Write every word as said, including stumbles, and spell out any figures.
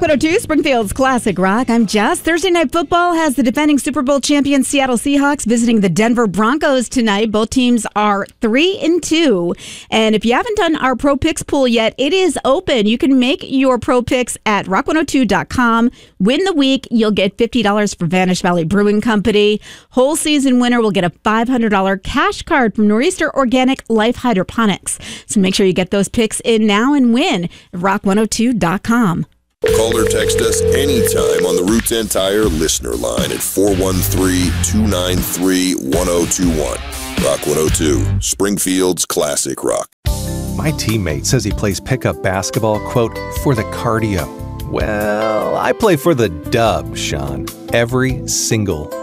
one oh two, Springfield's Classic Rock. I'm Jess. Thursday Night Football has the defending Super Bowl champion Seattle Seahawks visiting the Denver Broncos tonight. Both teams are three and two. And if you haven't done our Pro Picks pool yet, it is open. You can make your Pro Picks at rock one oh two dot com. Win the week, you'll get fifty dollars from Vanish Valley Brewing Company. Whole season winner will get a five hundred dollars cash card from Nor'easter Organic Life Hydroponics. So make sure you get those picks in now and win at rock one oh two dot com. Call or text us anytime on the Roots and Tire listener line at four one three, two nine three, one oh two one. Rock one oh two, Springfield's Classic Rock. My teammate says he plays pickup basketball, quote, for the cardio. Well, I play for the dub, Sean. Every single